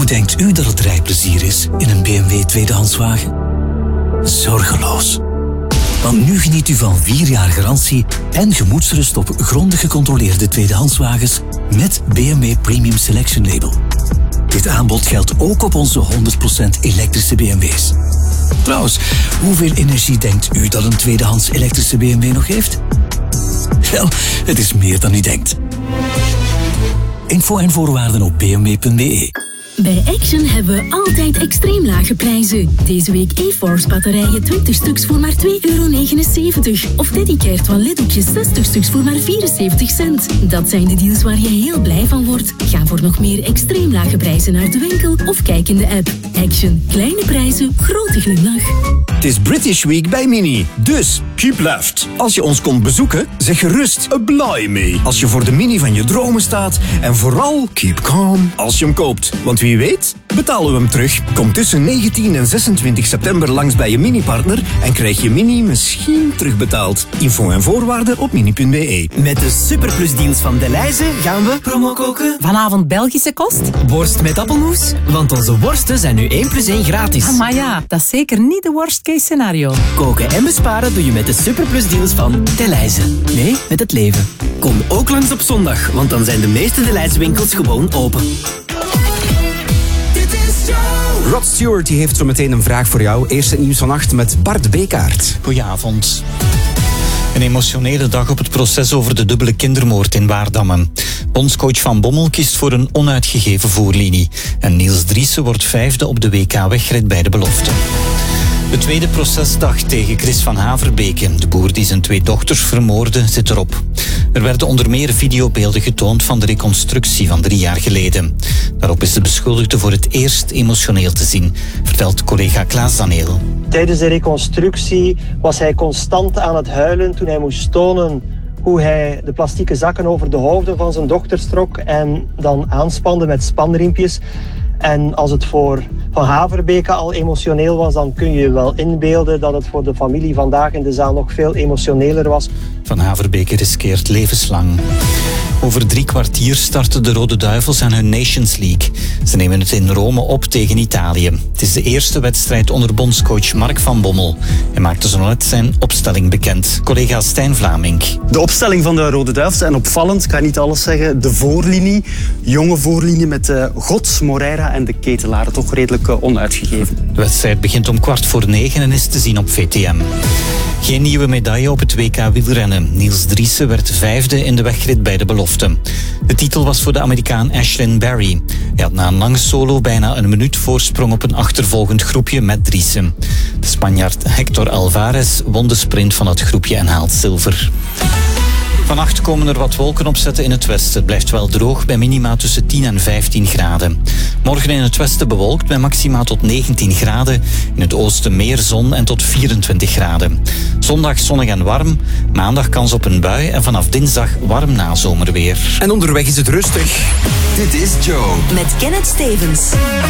denkt u dat het rijplezier is in een BMW tweedehandswagen? Zorgeloos. Want nu geniet u van 4 jaar garantie en gemoedsrust op grondig gecontroleerde tweedehandswagens met BMW Premium Selection Label. Dit aanbod geldt ook op onze 100% elektrische BMW's. Trouwens, hoeveel energie denkt u dat een tweedehands elektrische BMW nog heeft? Wel, het is meer dan u denkt. Info en voorwaarden op bmw.be. Bij Action hebben we altijd extreem lage prijzen. Deze week e-Force batterijen 20 stuks voor maar €2,79. Of Dedicared toiletdoekjes 60 stuks voor maar 74 cent. Dat zijn de deals waar je heel blij van wordt. Ga voor nog meer extreem lage prijzen naar de winkel of kijk in de app. Action. Kleine prijzen, grote glimlach. Het is British Week bij Mini. Dus, keep left. Als je ons komt bezoeken, zeg gerust blij mee. Als je voor de Mini van je dromen staat. En vooral, keep calm als je hem koopt. Want wie weet, betalen we hem terug. Kom tussen 19 en 26 september langs bij je Mini-partner en krijg je Mini misschien terugbetaald. Info en voorwaarden op mini.be. Met de superplusdeals van Delhaize gaan we promo koken. Vanavond Belgische kost? Worst met appelmoes, want onze worsten zijn nu 1 + 1 gratis. Ah, maar ja, dat is zeker niet de worst case scenario. Koken en besparen doe je met de superplusdeals van Delhaize. Nee, met het leven. Kom ook langs op zondag, want dan zijn de meeste Delhaize winkels gewoon open. Rod Stewart die heeft zo meteen een vraag voor jou. Eerst het nieuws vannacht met Bart Bekaert. Goedenavond. Een emotionele dag op het proces over de dubbele kindermoord in Waardammen. Bondscoach Van Bommel kiest voor een onuitgegeven voorlinie. En Niels Driessen wordt 5e op de WK-wegrit bij de belofte. De tweede procesdag tegen Chris van Haverbeke, de boer die zijn 2 dochters vermoordde, zit erop. Er werden onder meer videobeelden getoond van de reconstructie van 3 jaar geleden. Daarop is de beschuldigde voor het eerst emotioneel te zien, vertelt collega Klaas Daneel. Tijdens de reconstructie was hij constant aan het huilen toen hij moest tonen hoe hij de plastieke zakken over de hoofden van zijn dochters trok en dan aanspande met spanriempjes. En als het voor Van Haverbeke al emotioneel was, dan kun je je wel inbeelden dat het voor de familie vandaag in de zaal nog veel emotioneler was. Van Haverbeke riskeert levenslang. Over 3 kwartier starten de Rode Duivels aan hun Nations League. Ze nemen het in Rome op tegen Italië. Het is de eerste wedstrijd onder bondscoach Mark van Bommel. Hij maakte zo net zijn opstelling bekend. Collega Stijn Vlamink. De opstelling van de Rode Duivels zijn opvallend, ik ga niet alles zeggen. De voorlinie, jonge voorlinie met Gods, Moreira en de Ketelaar. Toch redelijk onuitgegeven. De wedstrijd begint om 9:15 en is te zien op VTM. Geen nieuwe medaille op het WK wielrennen. Niels Driessen werd 5e in de wegrit bij de belofte. De titel was voor de Amerikaan Ashlyn Barry. Hij had na een lange solo bijna een minuut voorsprong op een achtervolgend groepje met Driessen. De Spanjaard Hector Alvarez won de sprint van het groepje en haalt zilver. Vannacht komen er wat wolken opzetten in het westen. Het blijft wel droog bij minima tussen 10 en 15 graden. Morgen in het westen bewolkt bij maxima tot 19 graden. In het oosten meer zon en tot 24 graden. Zondag zonnig en warm. Maandag kans op een bui en vanaf dinsdag warm nazomerweer. En onderweg is het rustig. Dit is Joe. Met Kenneth Stevens.